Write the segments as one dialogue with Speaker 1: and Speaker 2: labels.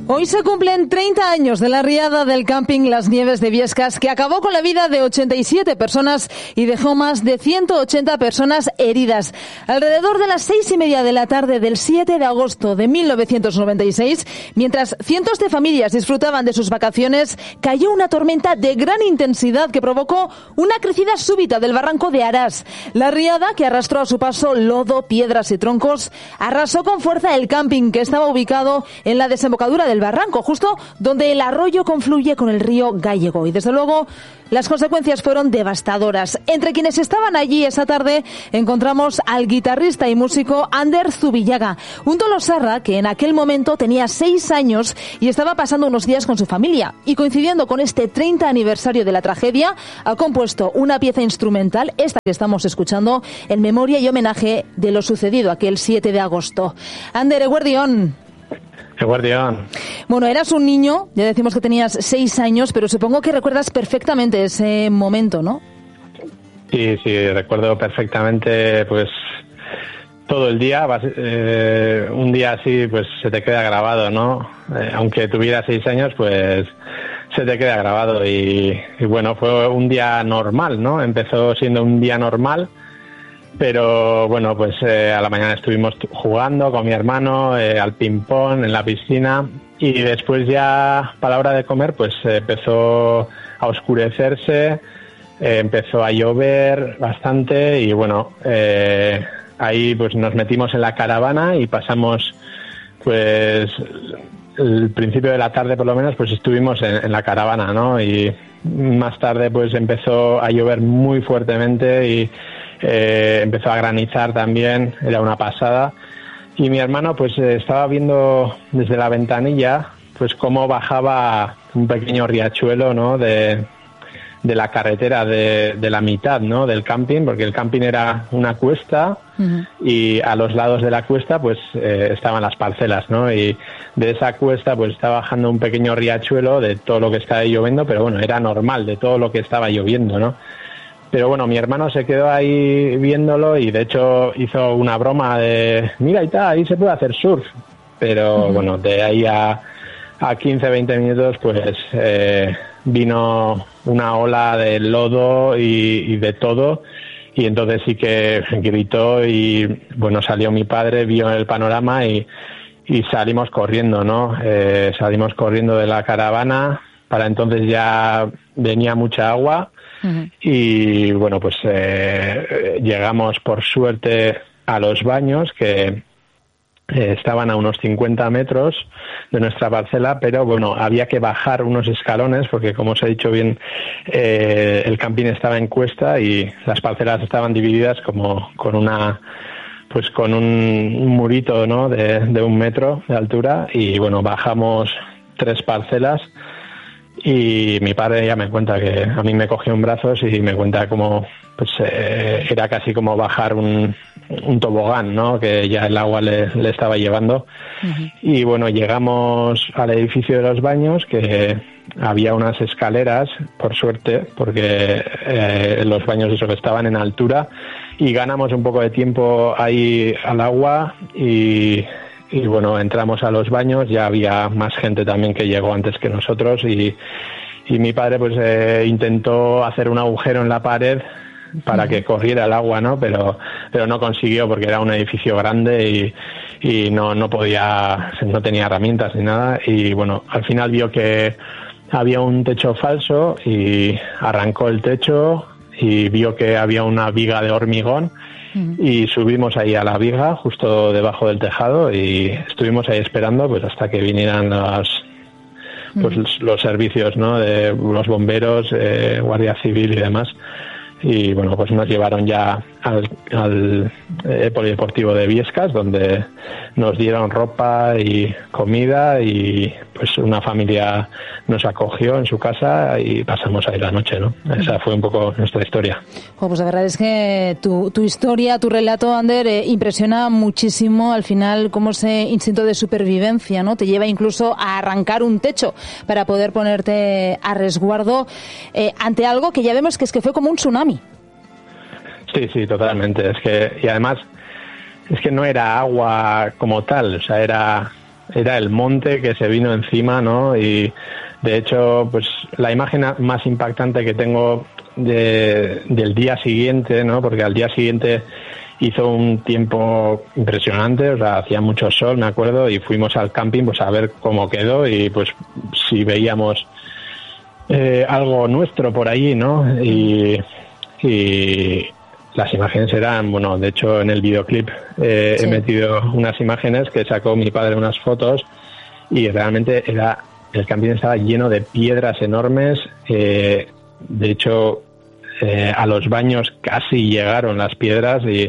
Speaker 1: Hoy se cumplen 30 años de la riada del camping Las Nieves de Biescas, que acabó con la vida de 87 personas y dejó más de 180 personas heridas. Alrededor de las 6:30 de la tarde del 7 de agosto de 1996, mientras cientos de familias disfrutaban de sus vacaciones, cayó una tormenta de gran intensidad que provocó una crecida súbita del barranco de Arás. La riada, que arrastró a su paso lodo, piedras y troncos, arrasó con fuerza el camping, que estaba ubicado en la desembocadura del barranco, justo donde el arroyo confluye con el río Gállego. Y desde luego las consecuencias fueron devastadoras. Entre quienes estaban allí esa tarde encontramos al guitarrista y músico Ander Zubillaga, un tolosarra que en aquel momento tenía 6 años y estaba pasando unos días con su familia. Y coincidiendo con este 30 aniversario de la tragedia, ha compuesto una pieza instrumental, esta que estamos escuchando, en memoria y homenaje de lo sucedido aquel 7 de agosto. Ander, eguerdión.
Speaker 2: Guardián.
Speaker 1: Bueno, eras un niño, ya decimos que tenías 6 años, pero supongo que recuerdas perfectamente ese momento, ¿no?
Speaker 2: Sí, recuerdo perfectamente, pues, todo el día. Un día así, pues, se te queda grabado, ¿no? Aunque tuvieras 6 años, pues, se te queda grabado. Y bueno, fue un día normal, ¿no? Empezó siendo un día normal. Pero bueno, pues a la mañana estuvimos jugando con mi hermano al ping-pong en la piscina y después ya para la hora de comer pues empezó a oscurecerse, empezó a llover bastante y bueno, ahí pues nos metimos en la caravana y pasamos pues el principio de la tarde por lo menos pues estuvimos en la caravana, ¿no? Y más tarde pues empezó a llover muy fuertemente y empezó a granizar también, era una pasada. Y mi hermano pues estaba viendo desde la ventanilla pues cómo bajaba un pequeño riachuelo, ¿no? de la carretera de la mitad, ¿no? Del camping, porque el camping era una cuesta. Uh-huh. Y a los lados de la cuesta pues estaban las parcelas, ¿no? Y de esa cuesta pues estaba bajando un pequeño riachuelo de todo lo que estaba lloviendo, pero bueno, era normal de todo lo que estaba lloviendo, ¿no? Pero bueno, mi hermano se quedó ahí viéndolo y de hecho hizo una broma de mira y tal, ahí se puede hacer surf. Pero bueno, de ahí a 15-20 minutos pues vino una ola de lodo y de todo. Y entonces sí que gritó y bueno, salió mi padre, vio el panorama y salimos corriendo, ¿no? Salimos corriendo de la caravana. Para entonces ya venía mucha agua. Uh-huh. Y bueno, pues llegamos por suerte a los baños que estaban a unos 50 metros de nuestra parcela, pero bueno, había que bajar unos escalones porque como os he dicho bien, el camping estaba en cuesta y las parcelas estaban divididas como con un murito, ¿no? de 1 metro de altura y bueno, bajamos 3 parcelas. Y mi padre ya me cuenta que a mí me cogió en brazos y me cuenta como pues era casi como bajar un tobogán, ¿no? Que ya el agua le estaba llevando. Uh-huh. Y bueno, llegamos al edificio de los baños, que había unas escaleras, por suerte, porque los baños eso que estaban en altura, y ganamos un poco de tiempo ahí al agua y bueno, entramos a los baños, ya había más gente también que llegó antes que nosotros y mi padre pues intentó hacer un agujero en la pared para que corriera el agua, ¿no? Pero no consiguió porque era un edificio grande y no podía, no tenía herramientas ni nada y bueno, al final vio que había un techo falso y arrancó el techo y vio que había una viga de hormigón. Y subimos ahí a la viga, justo debajo del tejado, y estuvimos ahí esperando pues hasta que vinieran los servicios, ¿no? De los bomberos, Guardia Civil y demás. Y bueno, pues nos llevaron ya al polideportivo de Biescas, donde nos dieron ropa y comida y pues una familia nos acogió en su casa y pasamos ahí la noche, ¿no? Esa fue un poco nuestra historia.
Speaker 1: Pues la verdad es que tu historia, tu relato, Ander, impresiona muchísimo al final cómo ese instinto de supervivencia, ¿no? Te lleva incluso a arrancar un techo para poder ponerte a resguardo ante algo que ya vemos que fue como un tsunami.
Speaker 2: Sí, totalmente. Y además es que no era agua como tal, o sea, era era el monte que se vino encima, ¿no? Y de hecho, pues la imagen más impactante que tengo del día siguiente, ¿no? Porque al día siguiente hizo un tiempo impresionante, o sea, hacía mucho sol, me acuerdo, y fuimos al camping pues a ver cómo quedó y pues si veíamos algo nuestro por allí, ¿no? Y las imágenes eran, bueno, de hecho en el videoclip sí. He metido unas imágenes que sacó mi padre, unas fotos, y realmente el camping estaba lleno de piedras enormes, de hecho a los baños casi llegaron las piedras y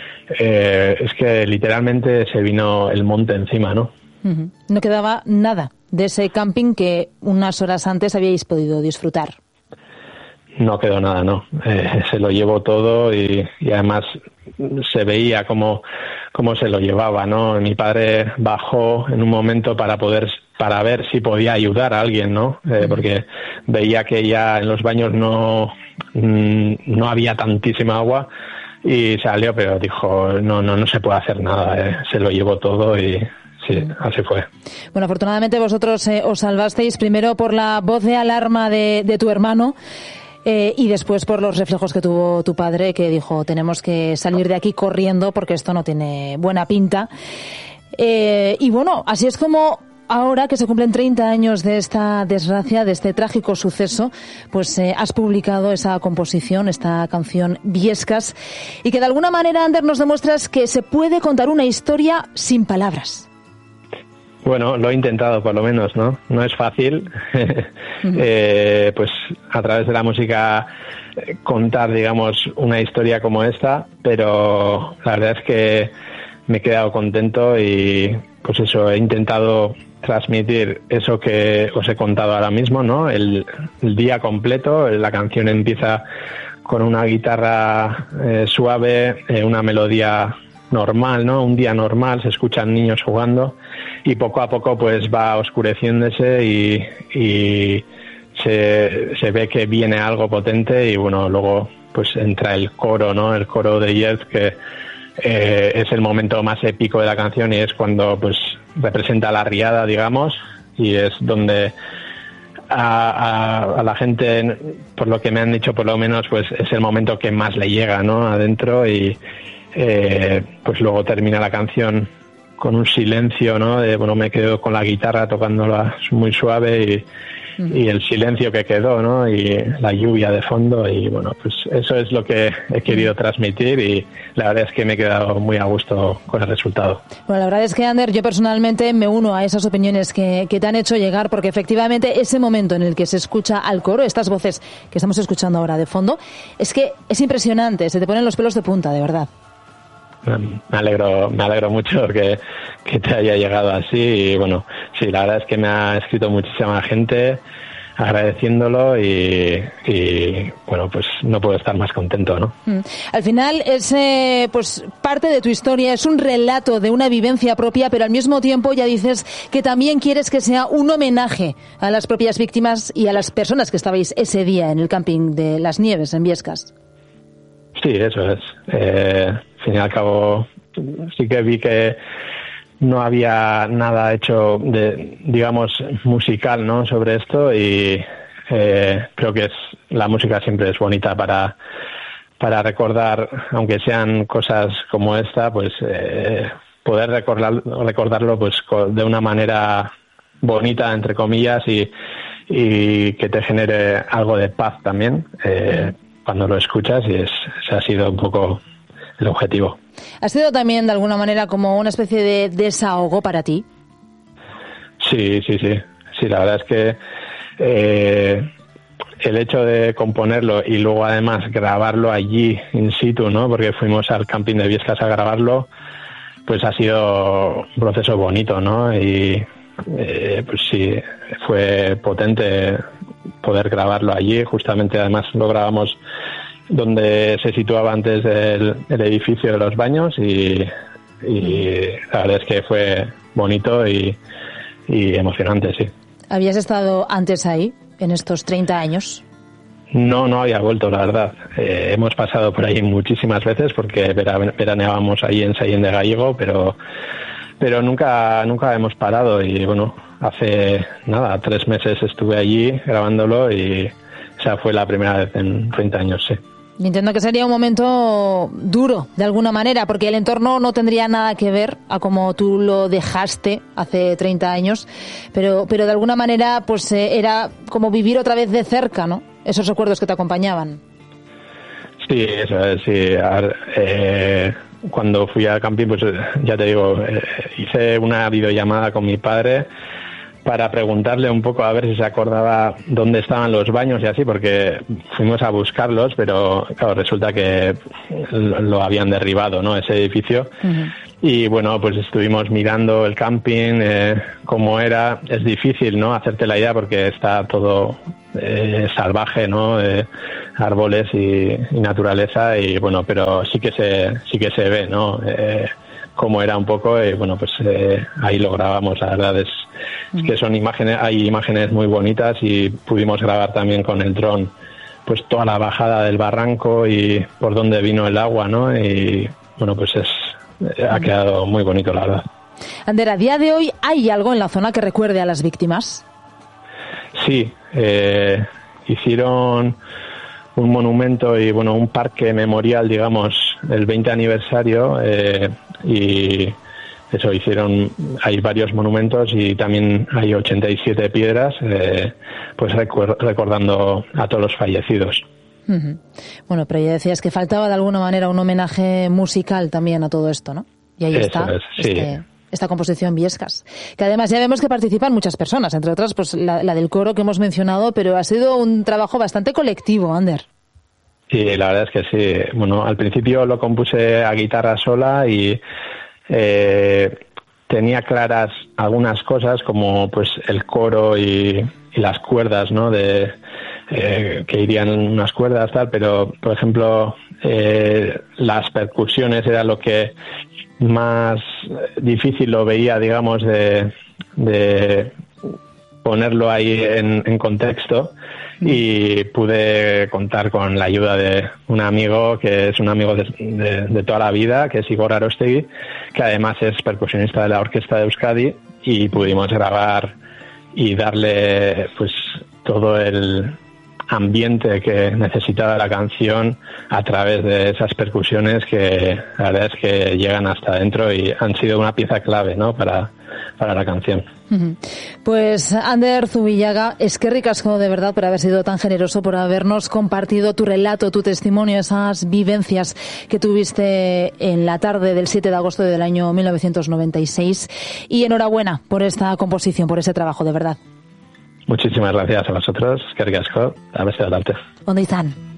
Speaker 2: es que literalmente se vino el monte encima, ¿no?
Speaker 1: Uh-huh. No quedaba nada de ese camping que unas horas antes habíais podido disfrutar.
Speaker 2: No quedó nada, no. Se lo llevó todo y además se veía cómo se lo llevaba, ¿no? Mi padre bajó en un momento para ver si podía ayudar a alguien, ¿no? Porque veía que ya en los baños no había tantísima agua y salió, pero dijo, no se puede hacer nada, se lo llevó todo y sí, así fue.
Speaker 1: Bueno, afortunadamente vosotros os salvasteis primero por la voz de alarma de tu hermano. Y después por los reflejos que tuvo tu padre, que dijo, tenemos que salir de aquí corriendo porque esto no tiene buena pinta. Y bueno, así es como ahora que se cumplen 30 años de esta desgracia, de este trágico suceso, pues has publicado esa composición, esta canción Viescas, y que de alguna manera, Ander, nos demuestras que se puede contar una historia sin palabras.
Speaker 2: Bueno, lo he intentado por lo menos, ¿no? No es fácil, pues a través de la música contar, digamos, una historia como esta, pero la verdad es que me he quedado contento y pues eso, he intentado transmitir eso que os he contado ahora mismo, ¿no? El día completo, la canción empieza con una guitarra suave, una melodía normal, ¿no? Un día normal, se escuchan niños jugando y poco a poco pues va oscureciéndose y se ve que viene algo potente y bueno, luego pues entra el coro, ¿no? El coro de Yes, que es el momento más épico de la canción y es cuando pues representa la riada, digamos, y es donde a la gente, por lo que me han dicho por lo menos, pues es el momento que más le llega, ¿no? Adentro y pues luego termina la canción con un silencio, ¿no? Bueno, me quedo con la guitarra tocándola muy suave y el silencio que quedó, ¿no? Y la lluvia de fondo y bueno, pues eso es lo que he querido transmitir y la verdad es que me he quedado muy a gusto con el resultado.
Speaker 1: Bueno, la verdad es que, Ander, yo personalmente me uno a esas opiniones que te han hecho llegar, porque efectivamente ese momento en el que se escucha al coro, estas voces que estamos escuchando ahora de fondo, es que es impresionante, se te ponen los pelos de punta, de verdad.
Speaker 2: Me alegro mucho que te haya llegado así y bueno, sí, la verdad es que me ha escrito muchísima gente agradeciéndolo y bueno, pues no puedo estar más contento, ¿no?
Speaker 1: Al final es pues parte de tu historia, es un relato de una vivencia propia, pero al mismo tiempo ya dices que también quieres que sea un homenaje a las propias víctimas y a las personas que estabais ese día en el camping de Las Nieves en Viescas.
Speaker 2: Sí, eso es. Al fin y al cabo, sí que vi que no había nada hecho de, digamos, musical, ¿no? Sobre esto y creo que la música siempre es bonita para recordar, aunque sean cosas como esta, pues poder recordarlo pues de una manera bonita, entre comillas, y que te genere algo de paz también. Cuando lo escuchas y ese ha sido un poco el objetivo.
Speaker 1: ¿Ha sido también de alguna manera como una especie de desahogo para ti?
Speaker 2: Sí, la verdad es que el hecho de componerlo y luego además grabarlo allí in situ, ¿no? Porque fuimos al camping de Viescas a grabarlo, pues ha sido un proceso bonito, ¿no? Y pues sí, fue potente poder grabarlo allí. Justamente además lo grabamos donde se situaba antes el edificio de los baños y la verdad es que fue bonito y emocionante, sí.
Speaker 1: ¿Habías estado antes ahí, en estos 30 años?
Speaker 2: No había vuelto, la verdad. Hemos pasado por ahí muchísimas veces porque veraneábamos ahí en Sallent de Gállego, pero pero nunca hemos parado. Y bueno, hace 3 meses estuve allí grabándolo y esa fue la primera vez en 30 años, sí.
Speaker 1: Y entiendo que sería un momento duro, de alguna manera, porque el entorno no tendría nada que ver a como tú lo dejaste hace 30 años, pero de alguna manera pues era como vivir otra vez de cerca, ¿no? Esos recuerdos que te acompañaban.
Speaker 2: Sí, eso es, sí. Cuando fui al camping, pues ya te digo, hice una videollamada con mi padre para preguntarle un poco a ver si se acordaba dónde estaban los baños y así, porque fuimos a buscarlos, pero claro, resulta que lo habían derribado, ¿no? Ese edificio. Uh-huh. Y bueno, pues estuvimos mirando el camping, cómo era. Es difícil, ¿no? Hacerte la idea porque está todo salvaje, ¿no? Árboles y naturaleza, y bueno, pero sí que se ve, ¿no? Cómo era un poco, y bueno, pues ahí lo grabamos. La verdad es que hay imágenes muy bonitas, y pudimos grabar también con el dron pues toda la bajada del barranco y por dónde vino el agua, ¿no? Y bueno, pues ha quedado muy bonito, la verdad.
Speaker 1: Ander, a día de hoy, ¿hay algo en la zona que recuerde a las víctimas?
Speaker 2: Sí, hicieron un monumento y bueno, un parque memorial, digamos, el 20 aniversario, y eso hay varios monumentos, y también hay 87 piedras, pues recordando a todos los fallecidos.
Speaker 1: Uh-huh. Bueno, pero ya decías que faltaba de alguna manera un homenaje musical también a todo esto, ¿no? Y ahí está.
Speaker 2: Sí.
Speaker 1: Esta composición Viescas, que además ya vemos que participan muchas personas, entre otras pues la del coro que hemos mencionado, pero ha sido un trabajo bastante colectivo, Ander.
Speaker 2: Sí, la verdad es que sí. Bueno, al principio lo compuse a guitarra sola y tenía claras algunas cosas, como pues el coro y las cuerdas, ¿no? Que irían en unas cuerdas, tal, pero por ejemplo las percusiones era lo que más difícil lo veía, digamos, de ponerlo ahí en contexto, y pude contar con la ayuda de un amigo que es un amigo de toda la vida, que es Igor Arostegui, que además es percusionista de la Orquesta de Euskadi, y pudimos grabar y darle pues todo el ambiente que necesitaba la canción a través de esas percusiones, que la verdad es que llegan hasta adentro y han sido una pieza clave, ¿no? para la canción.
Speaker 1: Pues Ander Zubillaga, eskerrik asko de verdad por haber sido tan generoso, por habernos compartido tu relato, tu testimonio, esas vivencias que tuviste en la tarde del 7 de agosto del año 1996, y enhorabuena por esta composición, por ese trabajo, de verdad.
Speaker 2: Muchísimas gracias a vosotros, eskerrik asko, a ver si adelante.
Speaker 1: ¿Dónde están?